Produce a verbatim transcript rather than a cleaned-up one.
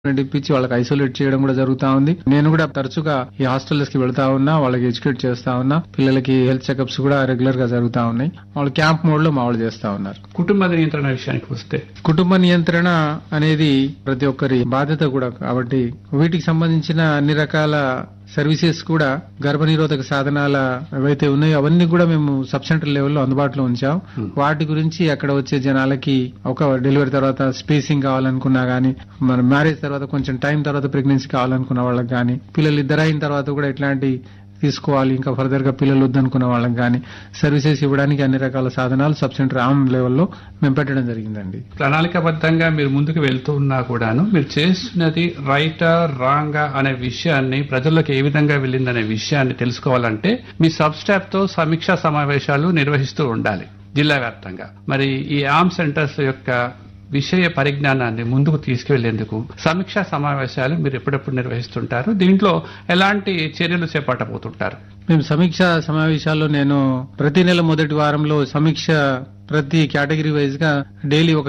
ఇప్పించి వాళ్ళకి ఐసోలేట్ చేయడం కూడా జరుగుతా ఉంది. నేను కూడా తరచుగా ఈ హాస్టల్స్ కి వెళ్తా ఉన్నా, వాళ్ళకి ఎడ్యుకేట్ చేస్తా ఉన్నా. పిల్లలకి హెల్త్ చెకప్స్ కూడా రెగ్యులర్ గా జరుగుతా ఉన్నాయి. వాళ్ళు క్యాంప్ మోడ్ లో మా వాళ్ళు చేస్తా ఉన్నారు. కుటుంబ నియంత్రణ విషయానికి వస్తే కుటుంబ నియంత్రణ అనేది ప్రతి ఒక్కరి బాధ్యత కూడా కాబట్టి వీటికి సంబంధించిన అన్ని రకాల సర్వీసెస్ కూడా గర్భనిరోధక సాధనాల ఏవైతే ఉన్నాయో అవన్నీ కూడా మేము సబ్ సెంటర్ లెవెల్లో అందుబాటులో ఉంచాం. వాటి గురించి అక్కడ వచ్చే జనాలకి ఒక డెలివరీ తర్వాత స్పేసింగ్ కావాలనుకున్నా గానీ, మన మ్యారేజ్ తర్వాత కొంచెం టైం తర్వాత ప్రెగ్నెన్సీ కావాలనుకున్న వాళ్ళకి గానీ, పిల్లలు ఇద్దరు అయిన తర్వాత కూడా ఇట్లాంటి తీసుకోవాలి ఇంకా ఫర్దర్ గా పిల్లలు వద్దనుకున్న వాళ్ళకి గానీ సర్వీసెస్ ఇవ్వడానికి అన్ని రకాల సాధనాలు సబ్ సెంటర్ ఆమ్ లెవెల్లో మేము పెట్టడం జరిగిందండి. ప్రణాళికాబద్ధంగా మీరు ముందుకు వెళ్తూ ఉన్నా కూడాను మీరు చేస్తున్నది రైటా రాంగా అనే విషయాన్ని ప్రజలకు ఏ విధంగా వెళ్ళిందనే విషయాన్ని తెలుసుకోవాలంటే మీ సబ్ స్టాఫ్ తో సమీక్షా సమావేశాలు నిర్వహిస్తూ ఉండాలి జిల్లా వ్యాప్తంగా. మరి ఈ ఆమ్ సెంటర్స్ యొక్క విషయ పరిజ్ఞానాన్ని ముందుకు తీసుకువెళ్లేందుకు సమీక్షా సమావేశాలు మీరు ఎప్పుడెప్పుడు నిర్వహిస్తుంటారు? దీంట్లో ఎలాంటి చర్యలు చేపట్టబోతుంటారు? మేము సమీక్ష సమావేశాల్లో నేను ప్రతి నెల మొదటి వారంలో సమీక్ష ప్రతి కేటగిరీ వైజ్ గా డైలీ ఒక